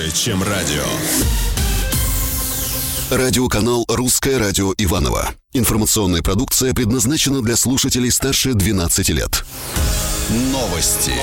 чем радио. Радиоканал «Русское радио Иваново». Информационная продукция предназначена для слушателей старше 12 лет. Новости.